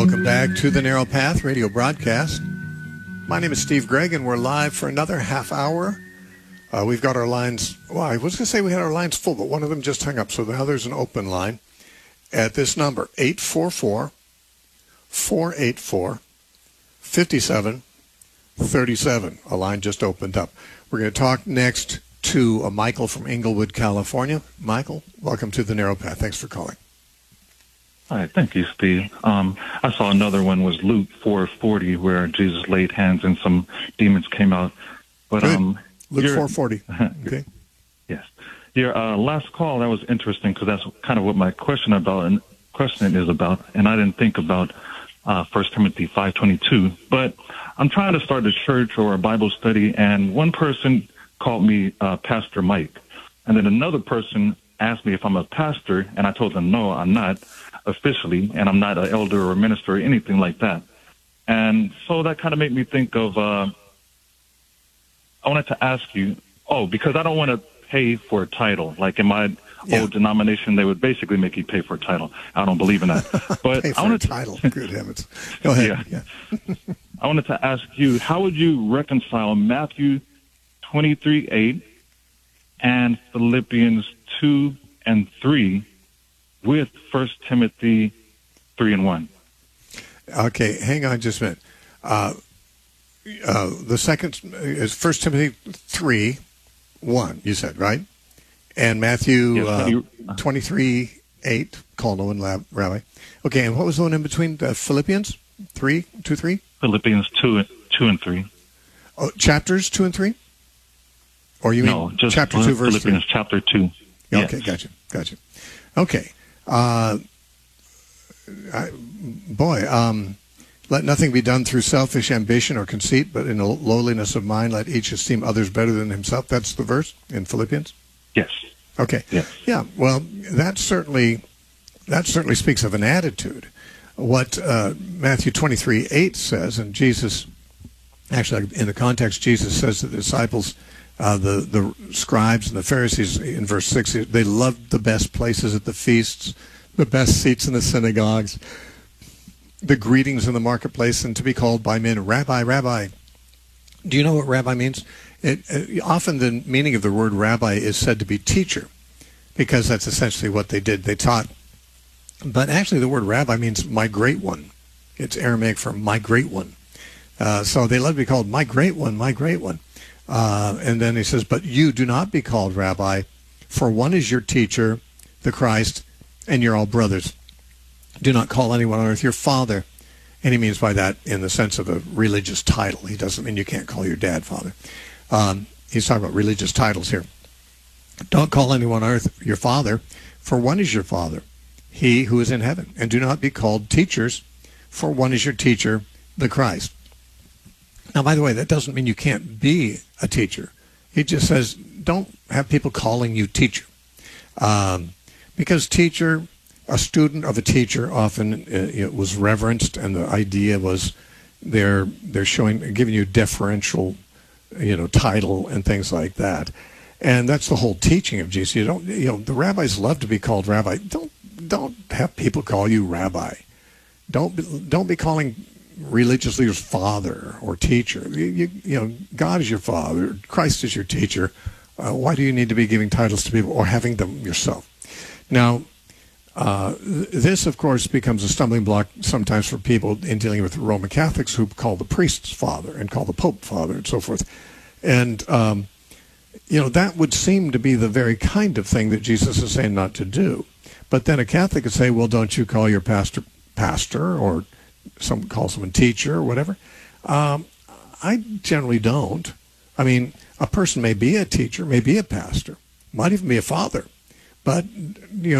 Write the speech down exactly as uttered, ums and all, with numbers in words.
Welcome back to the Narrow Path radio broadcast. My name is Steve Gregg, and we're live for another half hour. Uh, we've got our lines, well, I was going to say we had our lines full, but one of them just hung up, so now there's an open line at this number, eight four four, four eight four, five seven three seven. A line just opened up. We're going to talk next to uh, Michael from Inglewood, California. Michael, welcome to the Narrow Path. Thanks for calling. Hi, thank you, Steve. Um, I saw another one was Luke four forty, where Jesus laid hands and some demons came out. But Good. um, Luke four forty. Okay. Yes. Your uh, last call, that was interesting because that's kind of what my question about and question is about, and I didn't think about uh, First Timothy five twenty-two. But I'm trying to start a church or a Bible study, and one person called me uh, Pastor Mike, and then another person asked me if I'm a pastor, and I told them no, I'm not officially, and I'm not an elder or a minister or anything like that. And so that kind of made me think of, uh, I wanted to ask you, oh, because I don't want to pay for a title. Like in my yeah. old denomination, they would basically make you pay for a title. I don't believe in that. But pay for I wanted a title. To, Good heavens. Go ahead. Yeah. yeah. I wanted to ask you, how would you reconcile Matthew twenty-three eight and Philippians two and three with First Timothy three and one? Okay, hang on just a minute. Uh, uh, the second is First Timothy three one, you said, right? And Matthew yes, uh, twenty-three eight, call no one lab, Rabbi. Okay, and what was the one in between? Uh, Philippians three, two, three? Philippians two, two and three. Oh, chapters two and three? Or you no, mean just chapter two, verse Philippians three? chapter two. Okay, yes. gotcha, gotcha. Okay. Uh, I, boy, um, let nothing be done through selfish ambition or conceit, but in a lowliness of mind, let each esteem others better than himself. That's the verse in Philippians? Yes. Okay. Yes. Yeah, well, that certainly, that certainly speaks of an attitude. What uh, Matthew twenty-three eight says, and Jesus, actually in the context, Jesus says to the disciples, Uh, the, the scribes and the Pharisees, in verse six, they loved the best places at the feasts, the best seats in the synagogues, the greetings in the marketplace, and to be called by men, Rabbi, Rabbi. Do you know what rabbi means? It, it, often the meaning of the word rabbi is said to be teacher, because that's essentially what they did. They taught. But actually the word rabbi means my great one. It's Aramaic for my great one. Uh, so they love to be called my great one, my great one. Uh, and then he says, but you do not be called rabbi, for one is your teacher, the Christ, and you're all brothers. Do not call anyone on earth your father. And he means by that in the sense of a religious title. He doesn't mean you can't call your dad father. Um, he's talking about religious titles here. Don't call anyone on earth your father, for one is your father, he who is in heaven. And do not be called teachers, for one is your teacher, the Christ. Now, by the way, that doesn't mean you can't be a teacher. It just says don't have people calling you teacher. Um, because teacher, a student of a teacher often uh, it was reverenced, and the idea was they're they're showing, giving you deferential, you know, title and things like that. And that's the whole teaching of Jesus. You don't, you know, the rabbis love to be called rabbi. Don't don't have people call you rabbi. Don't be, don't be calling religious leaders father or teacher. You, you, you know, God is your father. Christ is your teacher. Uh, why do you need to be giving titles to people or having them yourself? Now, uh, th- this, of course, becomes a stumbling block sometimes for people in dealing with Roman Catholics who call the priests father and call the Pope father and so forth. And, um, you know, that would seem to be the very kind of thing that Jesus is saying not to do. But then a Catholic could say, well, don't you call your pastor pastor, or some call someone teacher or whatever. Um, I generally don't. I mean, a person may be a teacher, may be a pastor, might even be a father, but you know.